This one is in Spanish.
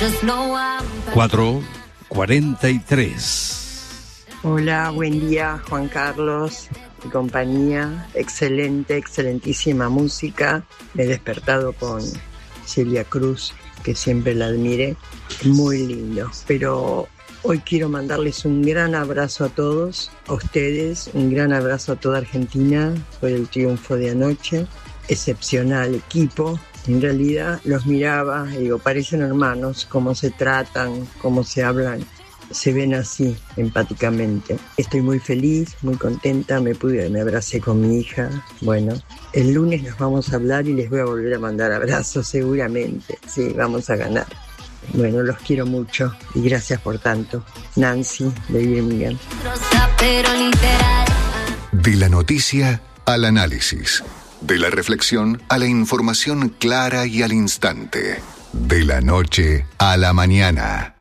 4:43. Hola, buen día, Juan Carlos y compañía. Excelentísima música. Me he despertado con Celia Cruz, que siempre la admiré. Muy lindo. Pero hoy quiero mandarles un gran abrazo a todos, a ustedes, un gran abrazo a toda Argentina por el triunfo de anoche. Excepcional equipo. En realidad los miraba y digo, parecen hermanos, cómo se tratan, cómo se hablan. Se ven así, empáticamente. Estoy muy feliz, muy contenta, me abracé con mi hija. Bueno, el lunes nos vamos a hablar y les voy a volver a mandar abrazos seguramente. Sí, vamos a ganar. Bueno, los quiero mucho y gracias por tanto. Nancy, de Birmingham. De la noticia al análisis. De la reflexión a la información clara y al instante. De la noche a la mañana.